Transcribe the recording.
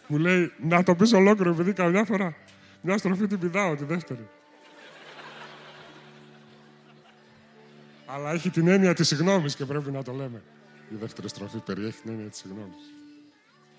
Μου λέει, να το πεις ολόκληρο, επειδή καμιά φορά μια στροφή την πηδάω, τη δεύτερη. Αλλά έχει την έννοια της συγγνώμης και πρέπει να το λέμε. Η δεύτερη στροφή περιέχει την έννοια της συγγνώμης.